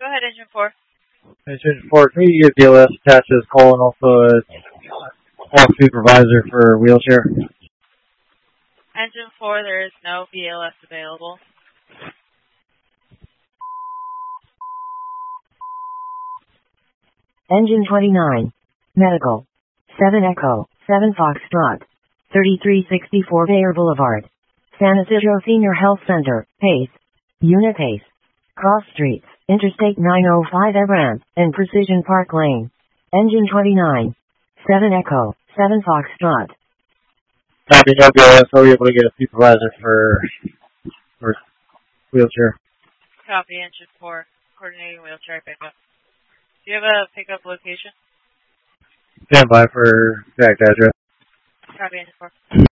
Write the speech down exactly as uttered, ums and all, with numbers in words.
Go ahead, engine four. Engine four, can you get B L S attached to this call and also a walk supervisor for wheelchair? Engine four, there is no B L S available. Engine twenty-nine. Medical. seven Echo, seven Foxtrot. thirty-three sixty-four Bayer Boulevard. San Isidro Senior Health Center, Pace. Unit Pace. Cross Streets, Interstate nine oh five Everant, and Precision Park Lane. Engine twenty-nine. seven Echo, seven Foxtrot. Copy, no B L S. Are we able to get a supervisor for, for wheelchair? Copy, engine four. Coordinating wheelchair pickup. Do you have a pickup location? Stand by for exact address. Copy, engine four.